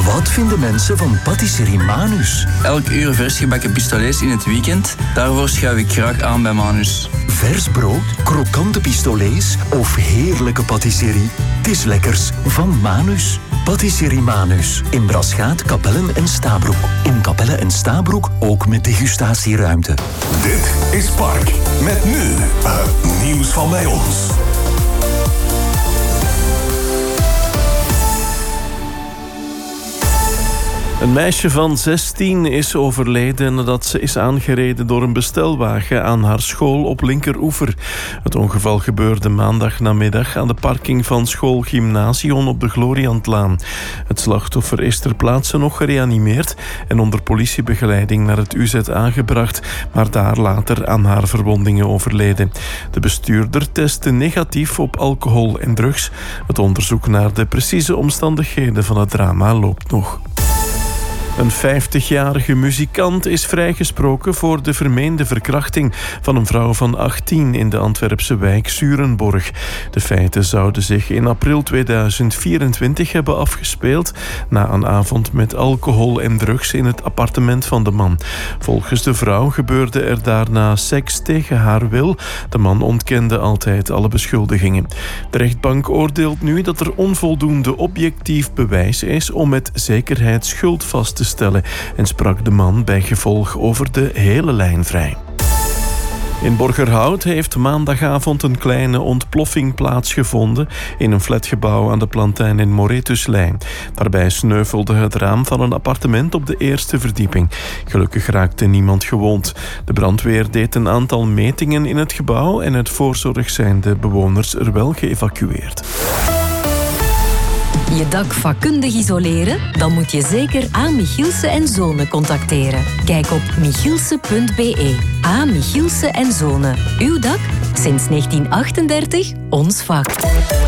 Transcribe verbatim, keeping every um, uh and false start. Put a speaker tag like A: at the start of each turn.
A: Wat vinden mensen van Patisserie Manus?
B: Elk uur vers gebakken pistolets in het weekend. Daarvoor schuif ik graag aan bij Manus.
A: Vers brood, krokante pistolets of heerlijke patisserie? Het is lekkers van Manus. Patisserie Manus. In Braschaat, Kapellen en Stabroek. In Kapellen en Stabroek ook met degustatieruimte.
C: Dit is Park. Met nu het nieuws van bij ons.
D: Een meisje van zestien is overleden nadat ze is aangereden door een bestelwagen aan haar school op Linkeroever. Het ongeval gebeurde maandagnamiddag aan de parking van school Gymnasion op de Gloriantlaan. Het slachtoffer is ter plaatse nog gereanimeerd en onder politiebegeleiding naar het U Z A gebracht, maar daar later aan haar verwondingen overleden. De bestuurder testte negatief op alcohol en drugs. Het onderzoek naar de precieze omstandigheden van het drama loopt nog. Een vijftigjarige muzikant is vrijgesproken voor de vermeende verkrachting van een vrouw van achttien in de Antwerpse wijk Zurenborg. De feiten zouden zich in april tweeduizend vierentwintig hebben afgespeeld na een avond met alcohol en drugs in het appartement van de man. Volgens de vrouw gebeurde er daarna seks tegen haar wil. De man ontkende altijd alle beschuldigingen. De rechtbank oordeelt nu dat er onvoldoende objectief bewijs is om met zekerheid schuld vast te stellen en sprak de man bij gevolg over de hele lijn vrij. In Borgerhout heeft maandagavond een kleine ontploffing plaatsgevonden in een flatgebouw aan de Plantijn in Moretuslijn. Daarbij sneuvelde het raam van een appartement op de eerste verdieping. Gelukkig raakte niemand gewond. De brandweer deed een aantal metingen in het gebouw en uit voorzorg zijn de bewoners er wel geëvacueerd.
E: Je dak vakkundig isoleren? Dan moet je zeker A. Michielse en Zonen contacteren. Kijk op michielse punt b e. A. Michielse en Zonen. Uw dak? Sinds negentien achtendertig ons vak.